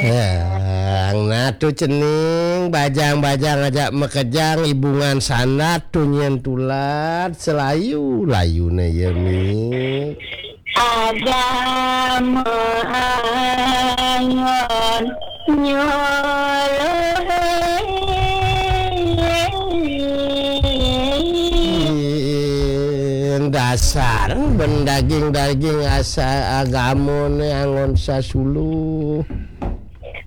Yang natu cening bajang-bajang ajak mekejang ibungan sandat tunyen tulat selayu layune ye mi ada meangon dasar bendaging-daging asa agamun angon sasulu